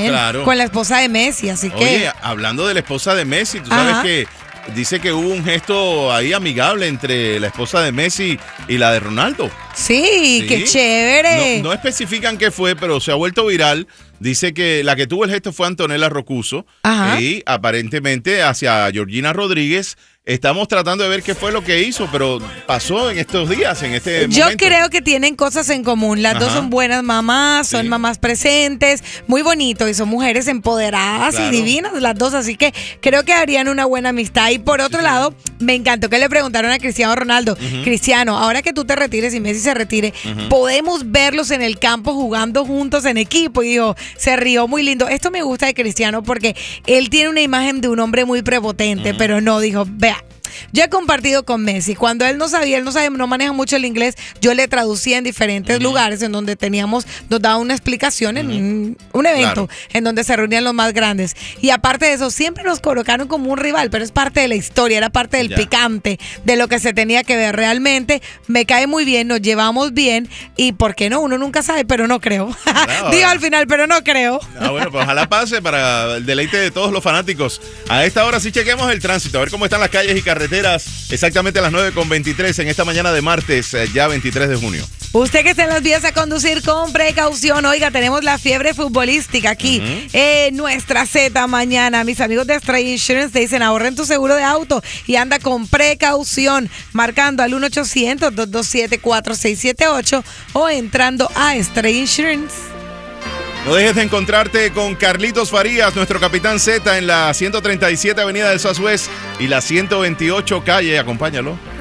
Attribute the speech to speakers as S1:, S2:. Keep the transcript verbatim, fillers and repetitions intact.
S1: también
S2: Claro.
S1: con la esposa de Messi, así que...
S2: Oye, hablando de la esposa de Messi, tú sabes
S1: Ajá.
S2: que dice que hubo un gesto ahí amigable entre la esposa de Messi y la de Ronaldo.
S1: Sí,
S2: Sí.
S1: qué chévere.
S2: No, no especifican qué fue, pero se ha vuelto viral. Dice que la que tuvo el gesto fue Antonella Rocuso.
S1: Ajá.
S2: Y aparentemente hacia Georgina Rodríguez. Estamos tratando de ver qué fue lo que hizo, pero pasó en estos días, en este
S1: Yo
S2: momento.
S1: creo que tienen cosas en común. Las dos
S2: Ajá.
S1: son buenas mamás, son
S2: Sí.
S1: mamás presentes, muy bonito y son mujeres empoderadas
S2: Claro.
S1: y divinas las dos, así que creo que harían una buena amistad. Y por otro
S2: Sí,
S1: lado, me encantó que le preguntaron a Cristiano Ronaldo,
S2: Ujú.
S1: Cristiano, ahora que tú te retires y Messi se retire,
S2: Ujú.
S1: podemos verlos en el campo jugando juntos en equipo. Y dijo, se rió muy lindo. Esto me gusta de Cristiano porque él tiene una imagen de un hombre muy prepotente,
S2: Ujú.
S1: pero no, dijo, vea. Yo he compartido con Messi. Cuando él no sabía, él no sabe, no maneja mucho el inglés, yo le traducía en diferentes
S2: Ujú.
S1: lugares en donde teníamos, nos daba una explicación en un, un evento
S2: Claro.
S1: en donde se reunían los más grandes. Y aparte de eso, siempre nos colocaron como un rival, pero es parte de la historia, era parte del
S2: Ya.
S1: picante, de lo que se tenía que ver. Realmente me cae muy bien, nos llevamos bien y ¿por qué no? Uno nunca sabe, pero no creo.
S2: Bravo.
S1: Digo al final, pero no creo.
S2: Ah, bueno, pues ojalá pase para el deleite de todos los fanáticos. A esta hora sí chequemos el tránsito, a ver cómo están las calles y carreteras exactamente a las nueve con veintitrés en esta mañana de martes, eh, ya veintitrés de junio.
S1: Usted que está en las vías a conducir con precaución. Oiga, tenemos la fiebre futbolística aquí
S2: Ujú.
S1: en nuestra Z mañana. Mis amigos de Stray Insurance te dicen ahorren tu seguro de auto y anda con precaución marcando al uno ochocientos, dos dos siete, cuatro seis siete ocho o entrando a Stray Insurance.
S2: No dejes de encontrarte con Carlitos Farías, nuestro capitán Z, en la ciento treinta y siete Avenida del Southwest y la ciento veintiocho calle. Acompáñalo.